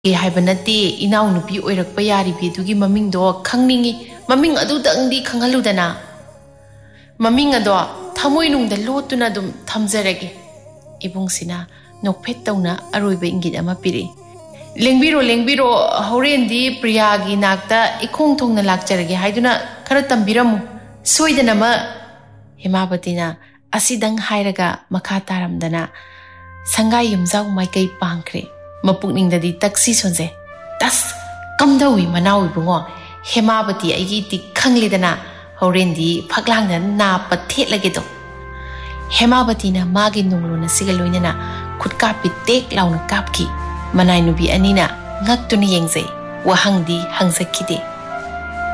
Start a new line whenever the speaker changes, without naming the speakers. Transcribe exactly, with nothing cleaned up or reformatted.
Haibanati, Inau Nupi Oirak Payari Bidugi Maming Do, Kangningi, Maming Adu Dangdi Kangaludana. Maming Ado, Tamoinung the Lotunadum Tamzeregi. Ibung Sina, no petona, Aruba Ingidama Piri. Lengbiro, Lengbiro, Horendi, Priagi Nakta, Ikong Tong the Lakjaregi, Haiduna, Karatambiramu, Suidanama, Himabatina, Asidang Hairaga, Makataram Dana, Sangai Yumzau Maikai Pankre. Mapukning dadi taksi sonze tas kamdawi manawi bungo Hemabati aigi ti khanglidana horendi phaklang na na pathet lage do Hemabati na magi nunglo na sigaloina na khutka pitek launa kapki manai nubi anina ngaktuni yengze wahangdi hangzakide